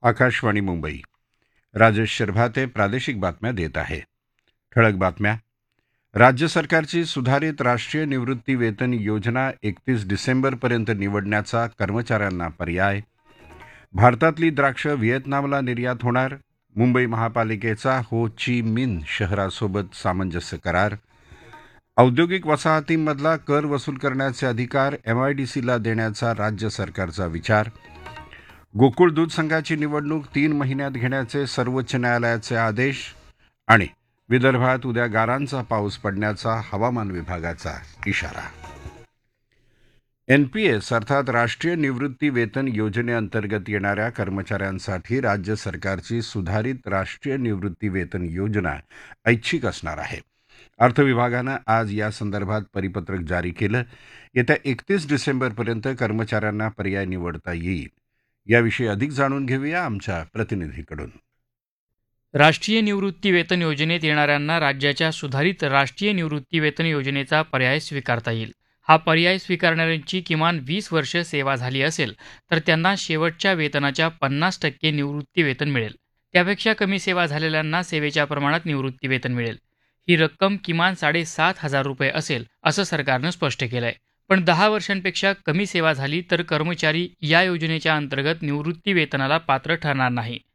आकाशवाणी मुंबई. राजेश शर्भाते प्रादेशिक बातम्या देत आहे. ठळक बातम्या. राज्य सरकारची सुधारित राष्ट्रीय निवृत्ती वेतन योजना 31 डिसेंबरपर्यंत निवडण्याचा कर्मचाऱ्यांना पर्याय. भारतातली द्राक्ष व्हिएतनामला निर्यात होणार. मुंबई महापालिकेचा हो ची मिन्ह शहरासोबत सामंजस्य करार. औद्योगिक वसाहतींमधला कर वसूल करण्याचे अधिकार एमआयडीसीला देण्याचा राज्य सरकारचा विचार. गोकुळ दूध संघाची निवडणूक 3 महिन्यात घेण्याचे सर्वोच्च न्यायालयाचे आदेश. आणि विदर्भात उद्या गारांचा पाऊस पडण्याचा हवामान विभागाचा इशारा. एनपीएस अर्थात राष्ट्रीय निवृत्ती वेतन योजनेअंतर्गत येणाऱ्या कर्मचाऱ्यांसाठी राज्य सरकारची सुधारित राष्ट्रीय निवृत्ती वेतन योजना ऐच्छिक असणार आहे. अर्थ विभागानं आज यासंदर्भात परिपत्रक जारी केलं. येत्या 31 डिसेंबरपर्यंत कर्मचाऱ्यांना पर्याय निवडता येईल. याविषयी अधिक जाणून घेऊया आमच्या प्रतिनिधीकडून. राष्ट्रीय निवृत्ती वेतन योजनेत येणाऱ्यांना राज्याच्या सुधारित राष्ट्रीय निवृत्ती वेतन योजनेचा पर्याय स्वीकारता येईल. हा पर्याय स्वीकारणाऱ्यांची किमान 20 वर्ष सेवा झाली असेल तर त्यांना शेवटच्या वेतनाच्या 50% निवृत्ती वेतन मिळेल. त्यापेक्षा कमी सेवा झालेल्यांना सेवेच्या प्रमाणात निवृत्ती वेतन मिळेल. ही रक्कम किमान 7,500 रुपये असेल असं सरकारनं स्पष्ट केलंय. पण 10 वर्षांपेक्षा कमी सेवा झाली तर कर्मचारी या योजनेच्या अंतर्गत निवृत्ती वेतनाला पात्र ठरणार नाही.